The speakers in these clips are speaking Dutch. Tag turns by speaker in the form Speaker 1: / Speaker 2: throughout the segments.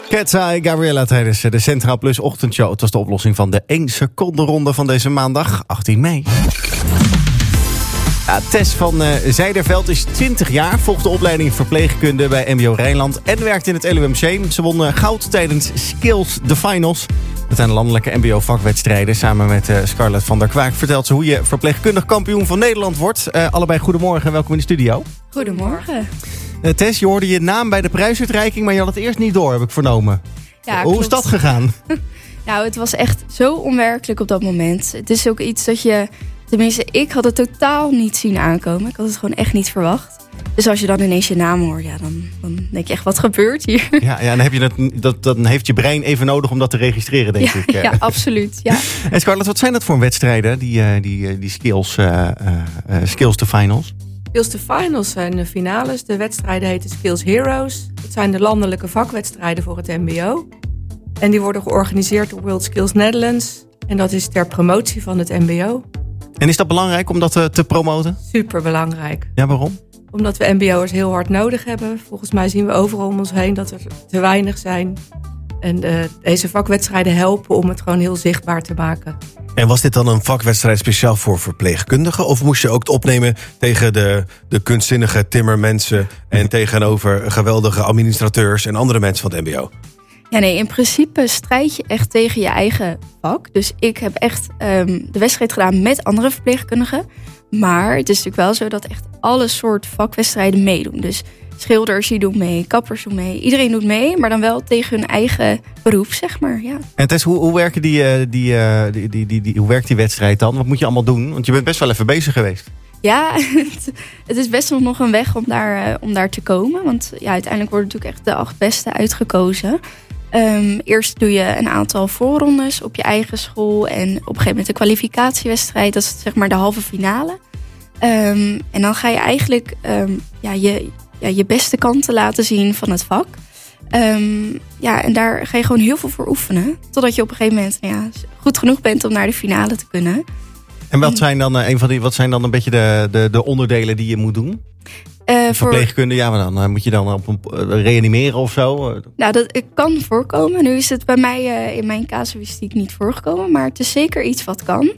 Speaker 1: Cat's Eye, Gabriella tijdens de Centraal Plus ochtendshow. Het was de oplossing van de 1 seconde ronde van deze maandag, 18 mei. Ja, Tess van Zijderveld is 20 jaar, volgt de opleiding verpleegkunde bij MBO Rijnland en werkt in het LUMC. Ze won goud tijdens Skills the Finals. Dat zijn landelijke MBO-vakwedstrijden. Samen met Scarlett van der Kwaak vertelt ze hoe je verpleegkundig kampioen van Nederland wordt. Allebei goedemorgen en welkom in de studio.
Speaker 2: Goedemorgen.
Speaker 1: Tess, je hoorde je naam bij de prijsuitreiking, maar je had het eerst niet door, heb ik vernomen.
Speaker 2: Ja,
Speaker 1: hoe is dat gegaan?
Speaker 2: Nou, het was echt zo onwerkelijk op dat moment. Het is ook iets dat je... Tenminste, ik had het totaal niet zien aankomen. Ik had het gewoon echt niet verwacht. Dus als je dan ineens je naam hoort, ja, dan denk je echt, wat gebeurt hier?
Speaker 1: Ja, dan, heb je dan heeft je brein even nodig om dat te registreren, denk ik.
Speaker 2: Ja, absoluut. Ja.
Speaker 1: En Scarlett, wat zijn dat voor wedstrijden, die skills to finals?
Speaker 3: Skills to Finals zijn de finales. De wedstrijden heten Skills Heroes. Dat zijn de landelijke vakwedstrijden voor het mbo. En die worden georganiseerd door World Skills Netherlands. En dat is ter promotie van het mbo.
Speaker 1: En is dat belangrijk om dat te promoten?
Speaker 3: Super belangrijk.
Speaker 1: Ja, waarom?
Speaker 3: Omdat we mbo'ers heel hard nodig hebben. Volgens mij zien we overal om ons heen dat er te weinig zijn. En deze vakwedstrijden helpen om het gewoon heel zichtbaar te maken.
Speaker 4: En was dit dan een vakwedstrijd speciaal voor verpleegkundigen? Of moest je ook het opnemen tegen de kunstzinnige timmermensen en tegenover geweldige administrateurs en andere mensen van het mbo?
Speaker 2: Ja, nee, in principe strijd je echt tegen je eigen vak. Dus ik heb echt de wedstrijd gedaan met andere verpleegkundigen. Maar het is natuurlijk wel zo dat echt alle soort vakwedstrijden meedoen. Dus schilders die doen mee, kappers doen mee. Iedereen doet mee, maar dan wel tegen hun eigen beroep, zeg maar. Ja.
Speaker 1: En Tess, hoe werkt hoe werkt die wedstrijd dan? Wat moet je allemaal doen? Want je bent best wel even bezig geweest.
Speaker 2: Ja, het is best wel nog een weg om daar te komen. Want ja, uiteindelijk worden natuurlijk echt de 8 beste uitgekozen. Eerst doe je een aantal voorrondes op je eigen school. En op een gegeven moment een kwalificatiewedstrijd. Dat is zeg maar de halve finale. En dan ga je eigenlijk je beste kanten laten zien van het vak. En daar ga je gewoon heel veel voor oefenen. Totdat je op een gegeven moment goed genoeg bent om naar de finale te kunnen.
Speaker 1: En wat zijn dan een beetje de onderdelen die je moet doen? Verpleegkunde, ja, maar dan moet je dan op reanimeren of zo? Nou,
Speaker 2: dat kan voorkomen. Nu is het bij mij in mijn casuïstiek niet voorgekomen, maar het is zeker iets wat kan.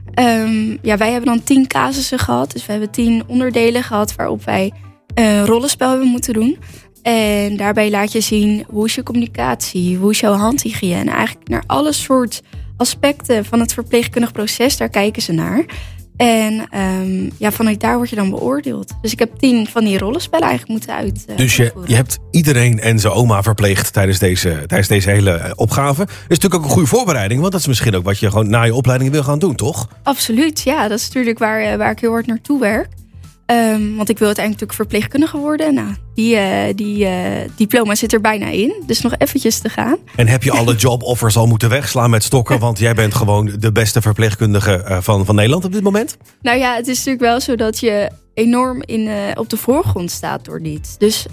Speaker 2: Wij hebben dan 10 casussen gehad. Dus we hebben 10 onderdelen gehad waarop wij rollenspel hebben moeten doen. En daarbij laat je zien hoe is je communicatie, hoe is jouw handhygiëne. Eigenlijk naar alle soort aspecten van het verpleegkundig proces, daar kijken ze naar. En vanuit daar word je dan beoordeeld. Dus ik heb 10 van die rollenspellen eigenlijk moeten uitvoeren.
Speaker 4: Dus je hebt iedereen en zijn oma verpleegd tijdens deze hele opgave. Dat is natuurlijk ook een goede voorbereiding. Want dat is misschien ook wat je gewoon na je opleiding wil gaan doen, toch?
Speaker 2: Absoluut, ja. Dat is natuurlijk waar ik heel hard naartoe werk. Want ik wil uiteindelijk natuurlijk verpleegkundige worden. Nou, die diploma zit er bijna in. Dus nog eventjes te gaan.
Speaker 4: En heb je alle joboffers al moeten wegslaan met stokken? Want jij bent gewoon de beste verpleegkundige van Nederland op dit moment.
Speaker 2: Nou ja, het is natuurlijk wel zo dat je enorm op de voorgrond staat door dit. Dus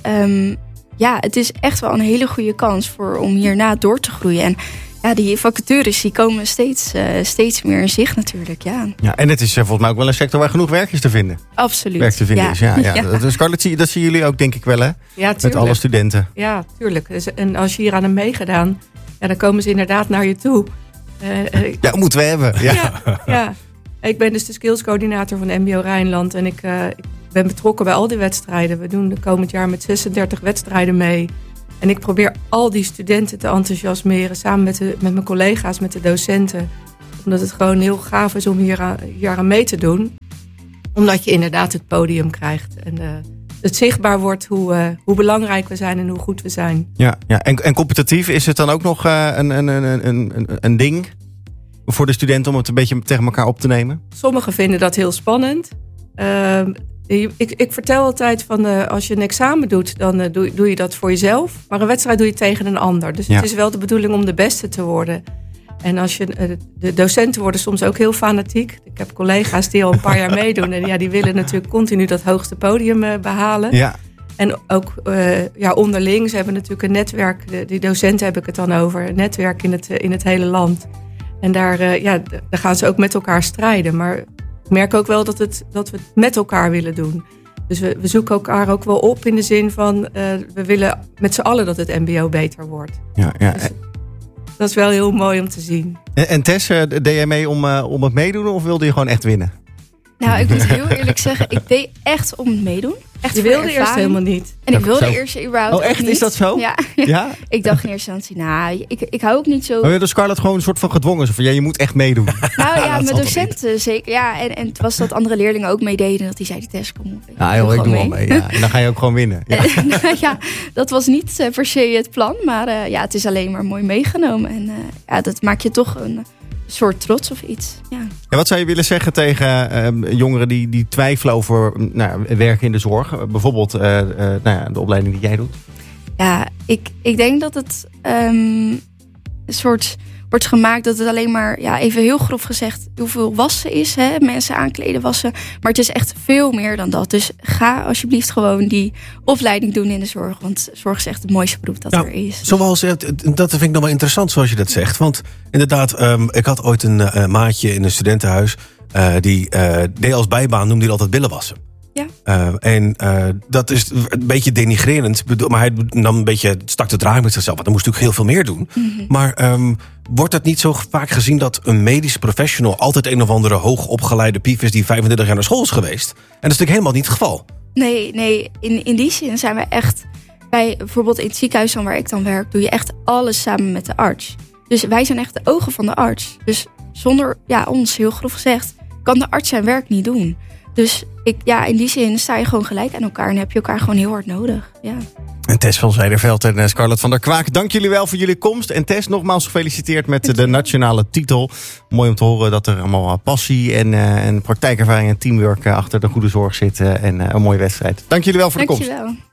Speaker 2: het is echt wel een hele goede kans om hierna door te groeien. En ja, die vacatures die komen steeds meer in zicht natuurlijk, ja.
Speaker 1: Ja, en het is volgens mij ook wel een sector waar genoeg werk is te vinden.
Speaker 2: Absoluut.
Speaker 1: Werk te vinden
Speaker 2: ja.
Speaker 1: is, ja. Scarlett, dat zien jullie ook denk ik wel, hè?
Speaker 3: Ja,
Speaker 1: met alle studenten.
Speaker 3: Ja, tuurlijk. Dus, en als je hier aan hem meegedaan, dan komen ze inderdaad naar je toe.
Speaker 1: Ja, moeten we hebben.
Speaker 3: Ja. Ik ben dus de skillscoördinator van MBO Rijnland en ik ben betrokken bij al die wedstrijden. We doen de komend jaar met 36 wedstrijden mee. En ik probeer al die studenten te enthousiasmeren samen met mijn collega's, met de docenten. Omdat het gewoon heel gaaf is om hier aan mee te doen. Omdat je inderdaad het podium krijgt. En het zichtbaar wordt hoe belangrijk we zijn en hoe goed we zijn.
Speaker 1: Ja. En competitief, is het dan ook nog een ding voor de studenten om het een beetje tegen elkaar op te nemen?
Speaker 3: Sommigen vinden dat heel spannend. Ik vertel altijd van als je een examen doet, dan doe je dat voor jezelf. Maar een wedstrijd doe je tegen een ander. Dus het is wel de bedoeling om de beste te worden. En de docenten worden soms ook heel fanatiek. Ik heb collega's die al een paar jaar meedoen. En die willen natuurlijk continu dat hoogste podium behalen. Ja. En ook onderling, ze hebben natuurlijk een netwerk. Die docenten heb ik het dan over. Een netwerk in het hele land. En daar gaan ze ook met elkaar strijden. Maar ik merk ook wel dat we het met elkaar willen doen. Dus we zoeken elkaar ook wel op in de zin van... we willen met z'n allen dat het mbo beter wordt.
Speaker 1: Ja.
Speaker 3: Dus dat is wel heel mooi om te zien.
Speaker 1: En Tess, deed jij mee om het meedoen of wilde je gewoon echt winnen?
Speaker 2: Nou, ik moet heel eerlijk zeggen, ik deed echt om het meedoen. Echt
Speaker 3: Je wilde eerst helemaal niet.
Speaker 2: En ik wilde eerst überhaupt
Speaker 1: Oh, echt?
Speaker 2: niet.
Speaker 1: Is dat zo?
Speaker 2: Ja. Ik dacht in eerste instantie, ik hou ook niet zo...
Speaker 1: Oh, ja, dus Scarlett gewoon een soort van gedwongen. Zo van, je moet echt meedoen.
Speaker 2: Nou ja, mijn docenten zeker. Ja, en het was dat andere leerlingen ook meededen. Dat die zeiden, Tess, kom op.
Speaker 1: Ja, joh, ik doe wel mee. Ja. En dan ga je ook gewoon winnen. Ja,
Speaker 2: ja, dat was niet per se het plan. Maar het is alleen maar mooi meegenomen. En dat maakt je toch een soort trots of iets. Ja.
Speaker 1: En wat zou je willen zeggen tegen jongeren die twijfelen over werken in de zorg? Bijvoorbeeld de opleiding die jij doet.
Speaker 2: Ja, ik denk dat het een soort wordt gemaakt dat het alleen maar, even heel grof gezegd, hoeveel wassen is. Hè? Mensen aankleden, wassen. Maar het is echt veel meer dan dat. Dus ga alsjeblieft gewoon die opleiding doen in de zorg. Want zorg is echt het mooiste beroep dat er is.
Speaker 4: Zoals, dat vind ik nog wel interessant zoals je dat zegt. Want inderdaad, ik had ooit een maatje in een studentenhuis. Die deed als bijbaan, noemde hij altijd billen wassen.
Speaker 2: Ja.
Speaker 4: Dat is een beetje denigrerend. Maar hij nam een beetje, stak de draai met zichzelf. Want hij moest natuurlijk heel veel meer doen. Mm-hmm. Maar wordt het niet zo vaak gezien dat een medisch professional altijd een of andere hoogopgeleide pief is die 35 jaar naar school is geweest? En dat is natuurlijk helemaal niet het geval.
Speaker 2: Nee. In die zin zijn we echt, bijvoorbeeld in het ziekenhuis waar ik dan werk, doe je echt alles samen met de arts. Dus wij zijn echt de ogen van de arts. Dus zonder ons, heel grof gezegd, kan de arts zijn werk niet doen. Dus in die zin sta je gewoon gelijk aan elkaar en heb je elkaar gewoon heel hard nodig. Ja.
Speaker 1: En Tess van Zijderveld en Scarlett van der Kwaak, dank jullie wel voor jullie komst. En Tess, nogmaals gefeliciteerd met de nationale titel. Mooi om te horen dat er allemaal passie en praktijkervaring en teamwork achter de goede zorg zit. En een mooie wedstrijd. Dank jullie wel voor de komst.
Speaker 2: Dank je wel.